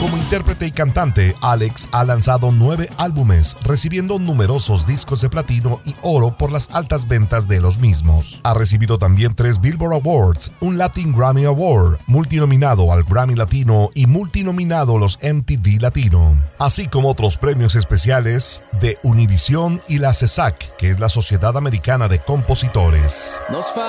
Como intérprete y cantante, Alex ha lanzado 9 álbumes, recibiendo numerosos discos de platino y oro por las altas ventas de los mismos. Ha recibido también 3 Billboard Awards, un Latin Grammy Award, multinominado al Grammy Latino y multinominado a los MTV Latino, así como otros premios especiales de Univision y la SESAC, que es la Sociedad Americana de Compositores.